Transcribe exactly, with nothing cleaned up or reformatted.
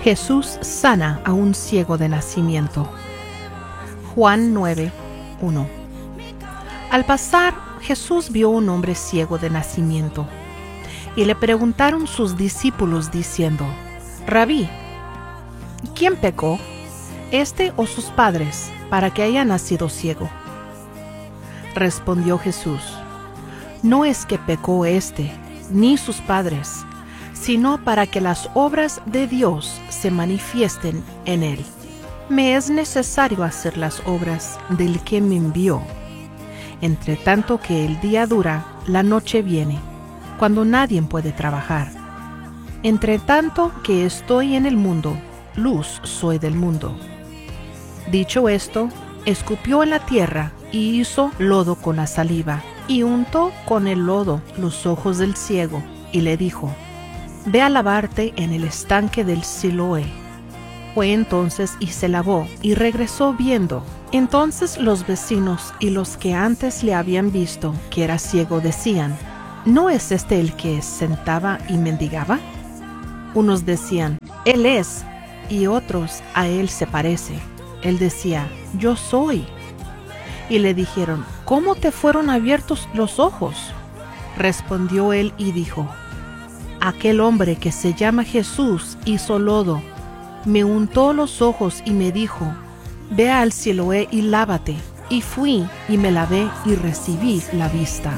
Jesús sana a un ciego de nacimiento. Juan nueve, uno. Al pasar, Jesús vio un hombre ciego de nacimiento, y le preguntaron sus discípulos diciendo: Rabí, ¿quién pecó, este o sus padres, para que haya nacido ciego? Respondió Jesús: No es que pecó éste, ni sus padres, sino para que las obras de Dios se manifiesten en él. Me es necesario hacer las obras del que me envió. Entre tanto que el día dura, la noche viene, cuando nadie puede trabajar. Entre tanto que estoy en el mundo, luz soy del mundo. Dicho esto, escupió en la tierra y hizo lodo con la saliva, y untó con el lodo los ojos del ciego, y le dijo: Ve a lavarte en el estanque del Siloé. Fue entonces y se lavó, y regresó viendo. Entonces los vecinos y los que antes le habían visto que era ciego decían: ¿No es este el que sentaba y mendigaba? Unos decían: Él es, y otros: a él se parece. Él decía: Yo soy. Y le dijeron: ¿Cómo te fueron abiertos los ojos? Respondió él y dijo: Aquel hombre que se llama Jesús hizo lodo, me untó los ojos y me dijo: Ve al Siloé y lávate. Y fui y me lavé y recibí la vista.